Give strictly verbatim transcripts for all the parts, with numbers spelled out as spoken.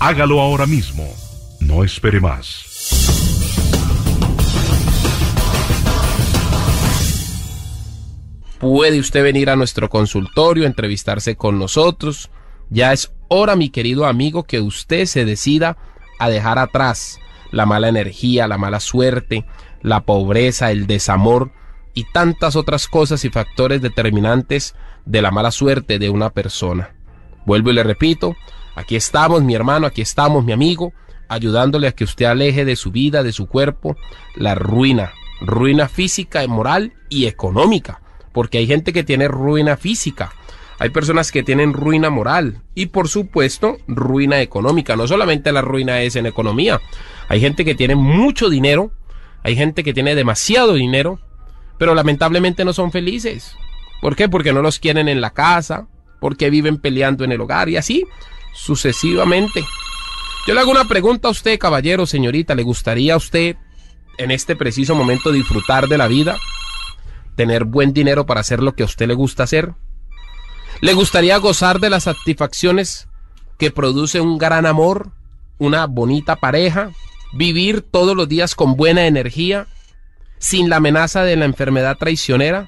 Hágalo ahora mismo. No espere más. Puede usted venir a nuestro consultorio, entrevistarse con nosotros. Ya es hora, mi querido amigo, que usted se decida a dejar atrás la mala energía, la mala suerte, la pobreza, el desamor y tantas otras cosas y factores determinantes de la mala suerte de una persona. Vuelvo y le repito, aquí estamos, mi hermano, aquí estamos, mi amigo, ayudándole a que usted aleje de su vida, de su cuerpo, la ruina, ruina física, moral y económica. Porque hay gente que tiene ruina física, hay personas que tienen ruina moral y por supuesto ruina económica. No solamente la ruina es en economía, hay gente que tiene mucho dinero, hay gente que tiene demasiado dinero, pero lamentablemente no son felices. ¿Por qué? Porque no los quieren en la casa, porque viven peleando en el hogar y así sucesivamente. Yo le hago una pregunta a usted, caballero, señorita, ¿le gustaría a usted en este preciso momento disfrutar de la vida? ¿Tener buen dinero para hacer lo que a usted le gusta hacer? ¿Le gustaría gozar de las satisfacciones que produce un gran amor, una bonita pareja? ¿Vivir todos los días con buena energía, sin la amenaza de la enfermedad traicionera?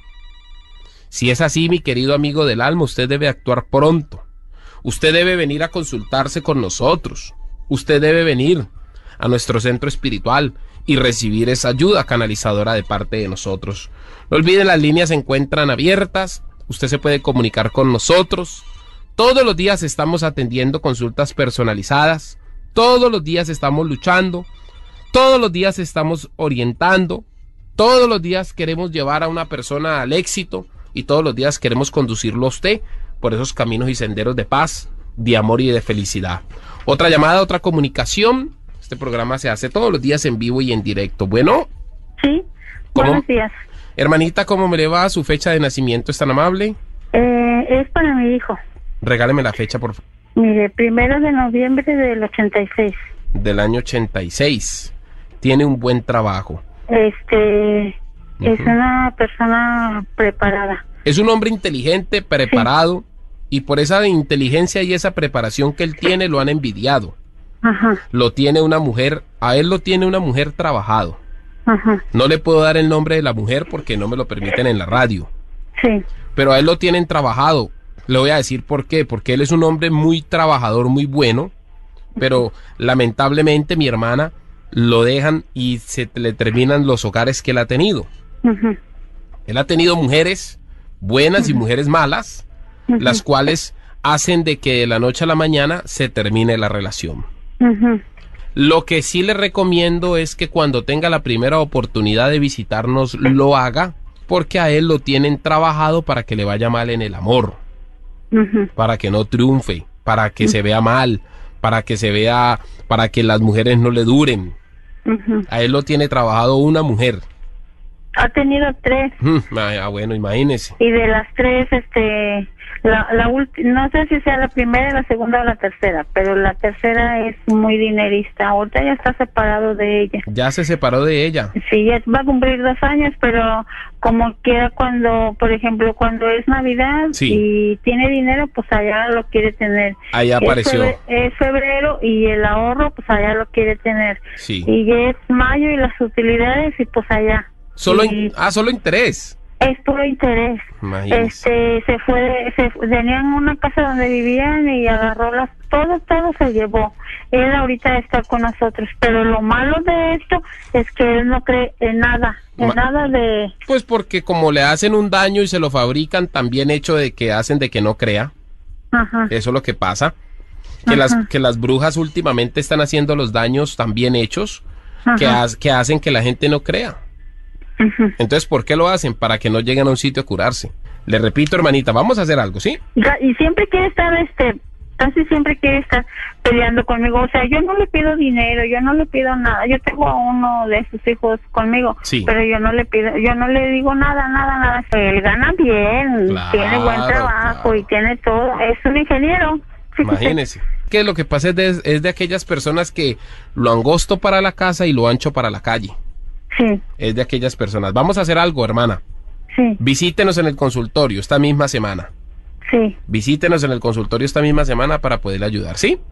Si es así, mi querido amigo del alma, usted debe actuar pronto. Usted debe venir a consultarse con nosotros. Usted debe venir a nuestro centro espiritual y recibir esa ayuda canalizadora de parte de nosotros. No olviden, las líneas se encuentran abiertas, usted se puede comunicar con nosotros. Todos los días estamos atendiendo consultas personalizadas, todos los días estamos luchando, todos los días estamos orientando, todos los días queremos llevar a una persona al éxito y todos los días queremos conducirlo a usted por esos caminos y senderos de paz, de amor y de felicidad. Otra llamada, otra comunicación. Este programa se hace todos los días en vivo y en directo. Bueno. Sí, ¿cómo? Buenos días. Hermanita, ¿cómo me le va? ¿Su fecha de nacimiento es tan amable? Eh, es para mi hijo. Regáleme la fecha, por favor. Mire, primero de noviembre del ochenta y seis. Del año ochenta y seis. Tiene un buen trabajo. Este, uh-huh. Es una persona preparada. Es un hombre inteligente, preparado, sí. Y por esa inteligencia y esa preparación que él tiene lo han envidiado. Ajá. Lo tiene una mujer, a él lo tiene una mujer trabajado. Ajá. No le puedo dar el nombre de la mujer porque no me lo permiten en la radio. Sí. Pero a él lo tienen trabajado. Le voy a decir por qué. Porque él es un hombre muy trabajador, muy bueno. Pero lamentablemente, mi hermana, lo dejan y se le terminan los hogares que él ha tenido. Uh-huh. Él ha tenido mujeres buenas uh-huh. y mujeres malas, uh-huh. las cuales hacen de que de la noche a la mañana se termine la relación. Uh-huh. Lo que sí le recomiendo es que cuando tenga la primera oportunidad de visitarnos lo haga, porque a él lo tienen trabajado para que le vaya mal en el amor, uh-huh. para que no triunfe, para que uh-huh. se vea mal, para que se vea, para que las mujeres no le duren. Uh-huh. A él lo tiene trabajado una mujer. Ha tenido tres. Mm, ah, bueno, imagínese. Y de las tres, este, la, la última, no sé si sea la primera, la segunda o la tercera, pero la tercera es muy dinerista. Ahorita ya está separado de ella. Ya se separó de ella. Sí, ya va a cumplir dos años, pero como quiera, cuando, por ejemplo, cuando es Navidad sí. y tiene dinero, pues allá lo quiere tener. Allá apareció. Es, febrero, es febrero y el ahorro, pues allá lo quiere tener. Sí. Y ya es mayo y las utilidades y pues allá. Solo, y, in, ah, solo interés. Es puro interés. Imagínese. Este, se fue, se tenían una casa donde vivían y agarró las, todo, todo se llevó. Él ahorita está con nosotros, pero lo malo de esto es que él no cree en nada, en Ma nada de... Pues porque como le hacen un daño y se lo fabrican, también hecho de que hacen de que no crea. Ajá. Eso es lo que pasa. Que las, que las brujas últimamente están haciendo los daños también hechos, que, ha, que hacen que la gente no crea. Uh-huh. Entonces, ¿por qué lo hacen? Para que no lleguen a un sitio a curarse. Le repito, hermanita, vamos a hacer algo, ¿sí? Y siempre quiere estar, este, casi siempre quiere estar peleando conmigo. O sea, yo no le pido dinero, yo no le pido nada. Yo tengo a uno de sus hijos conmigo, sí. pero yo no le pido, yo no le digo nada, nada, nada. Él gana bien, claro, tiene buen trabajo claro. y tiene todo. Es un ingeniero. Imagínese. Que lo que pasa es de, es de aquellas personas que lo angosto para la casa y lo ancho para la calle. Sí. Es de aquellas personas. Vamos a hacer algo, hermana. Sí. Visítenos en el consultorio esta misma semana. Sí. Visítenos en el consultorio esta misma semana para poderle ayudar, ¿sí?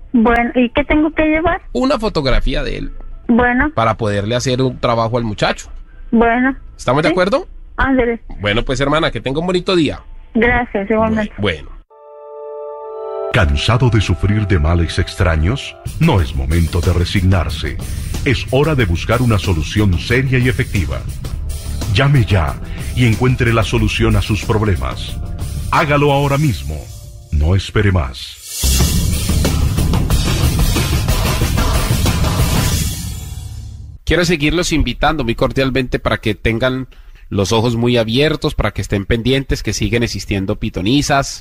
Bueno, ¿y qué tengo que llevar? Una fotografía de él. Bueno. Para poderle hacer un trabajo al muchacho. Bueno. ¿Estamos ¿Sí? de acuerdo? Ándale. Bueno, pues hermana, que tenga un bonito día. Gracias, igualmente. Bueno. ¿Cansado de sufrir de males extraños? No es momento de resignarse. Es hora de buscar una solución seria y efectiva. Llame ya y encuentre la solución a sus problemas. Hágalo ahora mismo. No espere más. Quiero seguirlos invitando muy cordialmente para que tengan los ojos muy abiertos, para que estén pendientes que siguen existiendo pitonisas,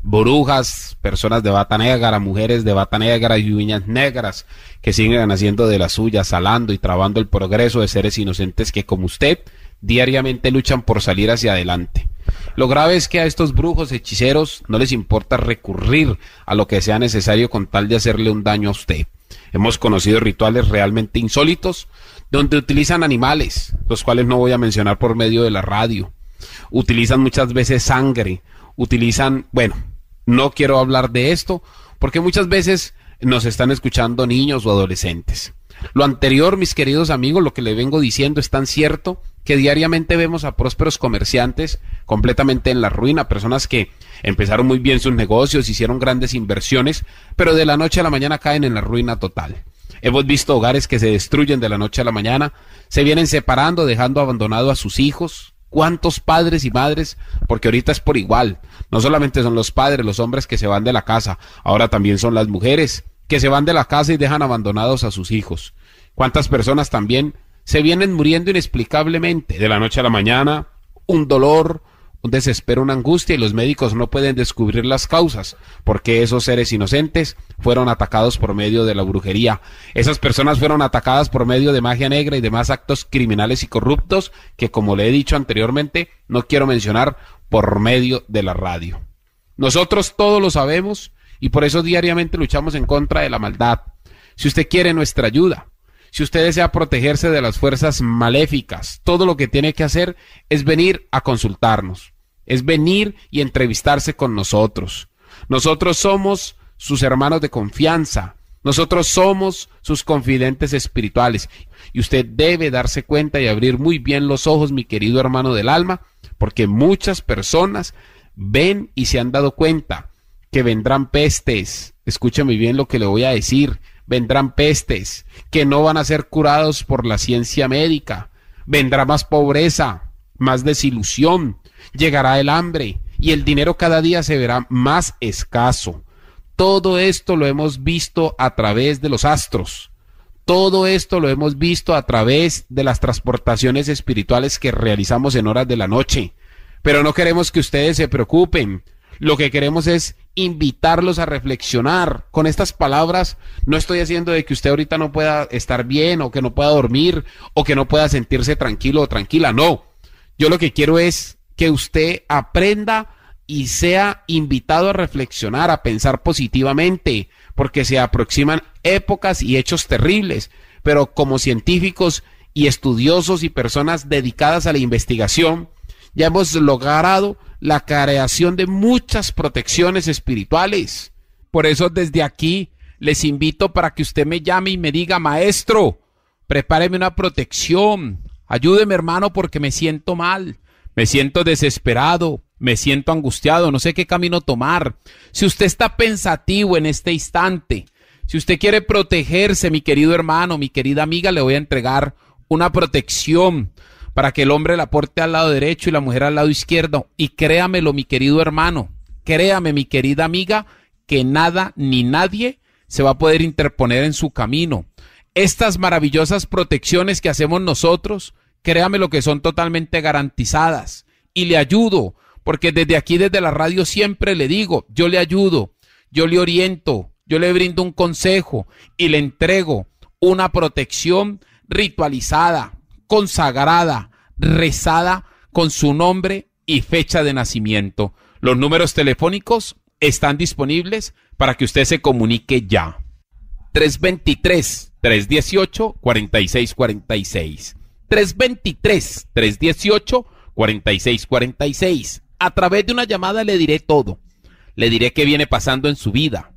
brujas, personas de bata negra, mujeres de bata negra y uñas negras que siguen haciendo de las suyas, salando y trabando el progreso de seres inocentes que, como usted, diariamente luchan por salir hacia adelante. Lo grave es que a estos brujos hechiceros no les importa recurrir a lo que sea necesario con tal de hacerle un daño a usted. Hemos conocido rituales realmente insólitos donde utilizan animales, los cuales no voy a mencionar por medio de la radio. Utilizan muchas veces sangre, utilizan, bueno, no quiero hablar de esto porque muchas veces nos están escuchando niños o adolescentes. Lo anterior, mis queridos amigos, lo que le vengo diciendo es tan cierto que diariamente vemos a prósperos comerciantes completamente en la ruina, personas que empezaron muy bien sus negocios, hicieron grandes inversiones, pero de la noche a la mañana caen en la ruina total. Hemos visto hogares que se destruyen de la noche a la mañana, se vienen separando, dejando abandonado a sus hijos. ¿Cuántos padres y madres? Porque ahorita es por igual. No solamente son los padres, los hombres que se van de la casa, ahora también son las mujeres que se van de la casa y dejan abandonados a sus hijos. ¿Cuántas personas también se vienen muriendo inexplicablemente de la noche a la mañana? Un dolor, un desespero, una angustia, y los médicos no pueden descubrir las causas, porque esos seres inocentes fueron atacados por medio de la brujería. Esas personas fueron atacadas por medio de magia negra y demás actos criminales y corruptos que, como le he dicho anteriormente, no quiero mencionar por medio de la radio. Nosotros todos lo sabemos y por eso diariamente luchamos en contra de la maldad. Si usted quiere nuestra ayuda, si usted desea protegerse de las fuerzas maléficas, todo lo que tiene que hacer es venir a consultarnos, es venir y entrevistarse con nosotros. Nosotros somos sus hermanos de confianza, nosotros somos sus confidentes espirituales, y usted debe darse cuenta y abrir muy bien los ojos, mi querido hermano del alma, porque muchas personas ven y se han dado cuenta que vendrán pestes. Escúcheme bien lo que le voy a decir. Vendrán pestes que no van a ser curados por la ciencia médica. Vendrá más pobreza, más desilusión, llegará el hambre y el dinero cada día se verá más escaso. Todo esto lo hemos visto a través de los astros. Todo esto lo hemos visto a través de las transportaciones espirituales que realizamos en horas de la noche. Pero no queremos que ustedes se preocupen. Lo que queremos es invitarlos a reflexionar. Con estas palabras no estoy haciendo de que usted ahorita no pueda estar bien o que no pueda dormir o que no pueda sentirse tranquilo o tranquila. No, yo lo que quiero es que usted aprenda y sea invitado a reflexionar, a pensar positivamente, porque se aproximan épocas y hechos terribles. Pero como científicos y estudiosos y personas dedicadas a la investigación, ya hemos logrado la creación de muchas protecciones espirituales. Por eso desde aquí les invito para que usted me llame y me diga: maestro, prepáreme una protección, ayúdeme hermano porque me siento mal, me siento desesperado, me siento angustiado, no sé qué camino tomar. Si usted está pensativo en este instante, si usted quiere protegerse, mi querido hermano, mi querida amiga, le voy a entregar una protección para que el hombre la porte al lado derecho y la mujer al lado izquierdo. Y créamelo, mi querido hermano, créame, mi querida amiga, que nada ni nadie se va a poder interponer en su camino. Estas maravillosas protecciones que hacemos nosotros, créame lo que son totalmente garantizadas. Y le ayudo, porque desde aquí, desde la radio, siempre le digo, yo le ayudo, yo le oriento, yo le brindo un consejo y le entrego una protección ritualizada, consagrada, rezada con su nombre y fecha de nacimiento. Los números telefónicos están disponibles para que usted se comunique ya. tres dos tres, tres uno ocho, cuatro seis cuatro seis. tres dos tres, tres uno ocho, cuatro seis cuatro seis. A través de una llamada le diré todo. Le diré qué viene pasando en su vida.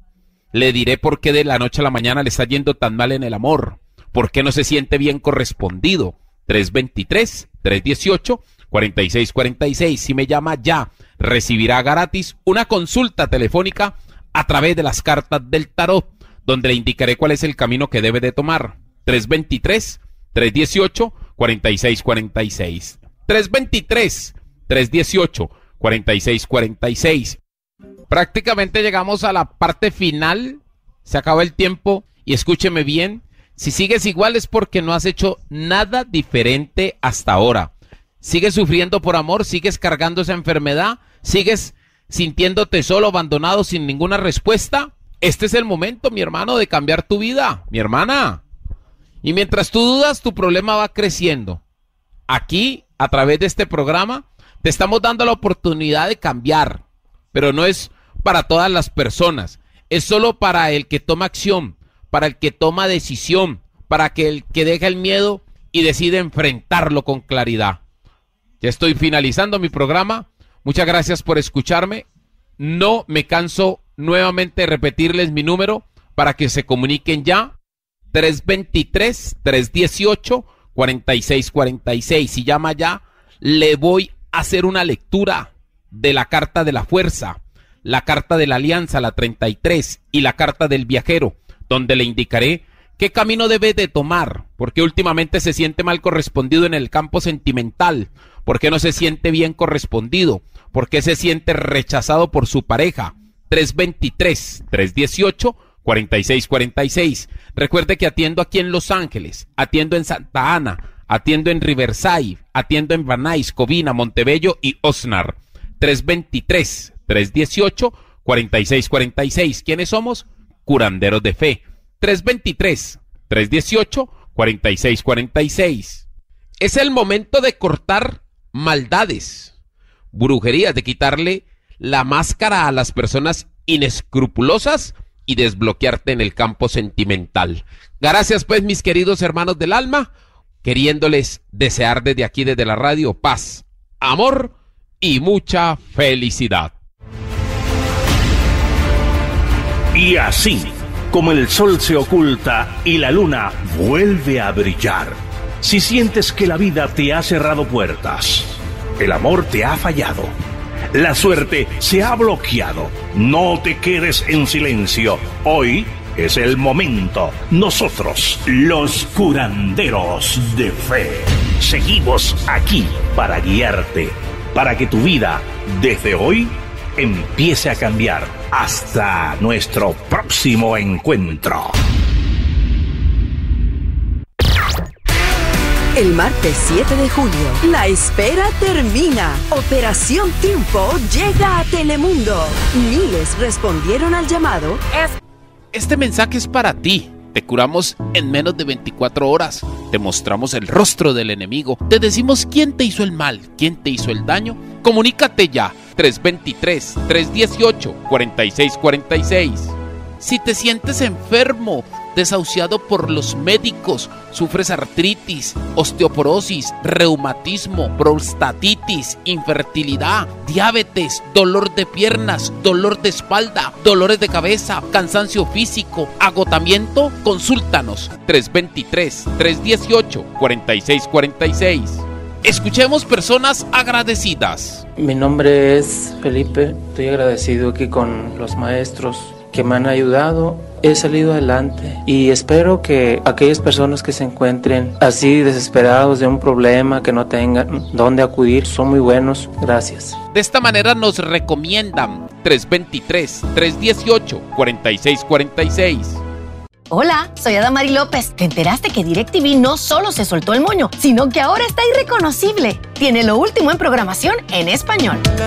Le diré por qué de la noche a la mañana le está yendo tan mal en el amor. ¿Por qué no se siente bien correspondido? tres dos tres, tres uno ocho, cuatro seis cuatro seis. Si me llama ya, recibirá gratis una consulta telefónica a través de las cartas del tarot, donde le indicaré cuál es el camino que debe de tomar. tres dos tres, tres uno ocho, cuatro seis cuatro seis. tres dos tres, tres uno ocho, cuatro seis cuatro seis. Prácticamente llegamos a la parte final. Se acabó el tiempo y escúcheme bien. Si sigues igual es porque no has hecho nada diferente hasta ahora. ¿Sigues sufriendo por amor? ¿Sigues cargando esa enfermedad? ¿Sigues sintiéndote solo, abandonado, sin ninguna respuesta? Este es el momento, mi hermano, de cambiar tu vida, mi hermana. Y mientras tú dudas, tu problema va creciendo. Aquí, a través de este programa, te estamos dando la oportunidad de cambiar. Pero no es para todas las personas. Es solo para el que toma acción, para el que toma decisión, para que el que deja el miedo y decide enfrentarlo con claridad. Ya estoy finalizando mi programa. Muchas gracias por escucharme. No me canso nuevamente de repetirles mi número para que se comuniquen ya. tres dos tres, tres uno ocho, cuatro seis cuatro seis. Si llama ya, le voy a hacer una lectura de la carta de la fuerza, la carta de la alianza, la treinta y tres, y la carta del viajero, donde le indicaré qué camino debe de tomar, porque últimamente se siente mal correspondido en el campo sentimental, porque no se siente bien correspondido, porque se siente rechazado por su pareja. tres dos tres, tres uno ocho, cuatro seis cuatro seis. Recuerde que atiendo aquí en Los Ángeles, atiendo en Santa Ana, atiendo en Riverside, atiendo en Van Nuys, Covina, Montebello y Oxnard. tres dos tres, tres uno ocho, cuatro seis cuatro seis. ¿Quiénes somos? Curanderos de fe. tres dos tres, tres uno ocho, cuatro seis cuatro seis. Es el momento de cortar maldades, brujerías, de quitarle la máscara a las personas inescrupulosas y desbloquearte en el campo sentimental. Gracias pues, mis queridos hermanos del alma, queriéndoles desear desde aquí, desde la radio, paz, amor y mucha felicidad. Y así, como el sol se oculta y la luna vuelve a brillar, si sientes que la vida te ha cerrado puertas, el amor te ha fallado, la suerte se ha bloqueado, no te quedes en silencio. Hoy es el momento. Nosotros, los curanderos de fe, seguimos aquí para guiarte, para que tu vida, desde hoy, empiece a cambiar. Hasta nuestro próximo encuentro. El martes siete de julio, la espera termina. Operación Triunfo llega a Telemundo. Miles respondieron al llamado. Este mensaje es para ti. Te curamos en menos de veinticuatro horas. Te mostramos el rostro del enemigo. Te decimos quién te hizo el mal, quién te hizo el daño. Comunícate ya. tres dos tres, tres uno ocho, cuatro seis cuatro seis. Si te sientes enfermo, desahuciado por los médicos, sufres artritis, osteoporosis, reumatismo, prostatitis, infertilidad, diabetes, dolor de piernas, dolor de espalda, dolores de cabeza, cansancio físico, agotamiento, consúltanos. tres dos tres, tres uno ocho, cuatro seis cuatro seis. Escuchemos personas agradecidas. Mi nombre es Felipe, estoy agradecido aquí con los maestros que me han ayudado. He salido adelante y espero que aquellas personas que se encuentren así desesperados de un problema, que no tengan dónde acudir, son muy buenos. Gracias. De esta manera nos recomiendan tres dos tres, tres uno ocho, cuatro seis cuatro seis. Hola, soy Adamari López. ¿Te enteraste que DirecTV no solo se soltó el moño, sino que ahora está irreconocible? Tiene lo último en programación en español.